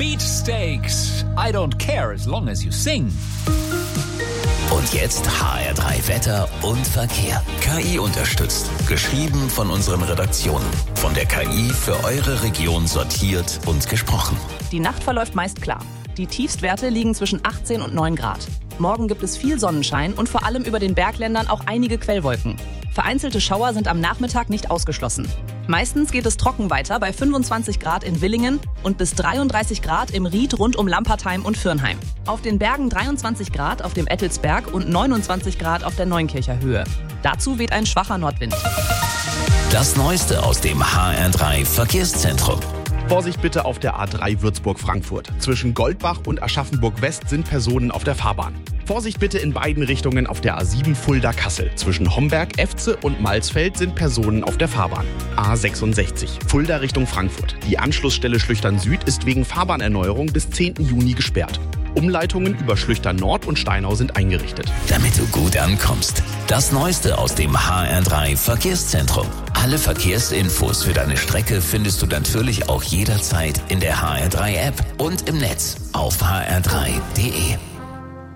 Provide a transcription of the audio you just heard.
Beefsteaks. I don't care as long as you sing. Und jetzt HR3 Wetter und Verkehr. KI unterstützt. Geschrieben von unseren Redaktionen. Von der KI für eure Region sortiert und gesprochen. Die Nacht verläuft meist klar. Die Tiefstwerte liegen zwischen 18 und 9 Grad. Morgen gibt es viel Sonnenschein und vor allem über den Bergländern auch einige Quellwolken. Vereinzelte Schauer sind am Nachmittag nicht ausgeschlossen. Meistens geht es trocken weiter bei 25 Grad in Willingen und bis 33 Grad im Ried rund um Lampertheim und Fürnheim. Auf den Bergen 23 Grad auf dem Ettelsberg und 29 Grad auf der Neunkircher Höhe. Dazu weht ein schwacher Nordwind. Das Neueste aus dem HR3 Verkehrszentrum. Vorsicht bitte auf der A3 Würzburg-Frankfurt. Zwischen Goldbach und Aschaffenburg-West sind Personen auf der Fahrbahn. Vorsicht bitte in beiden Richtungen auf der A7 Fulda-Kassel. Zwischen Homberg, Efze und Malsfeld sind Personen auf der Fahrbahn. A66 Fulda Richtung Frankfurt. Die Anschlussstelle Schlüchtern Süd ist wegen Fahrbahnerneuerung bis 10. Juni gesperrt. Umleitungen über Schlüchtern Nord und Steinau sind eingerichtet. Damit du gut ankommst. Das Neueste aus dem HR3 Verkehrszentrum. Alle Verkehrsinfos für deine Strecke findest du natürlich auch jederzeit in der HR3 App und im Netz auf hr3.de.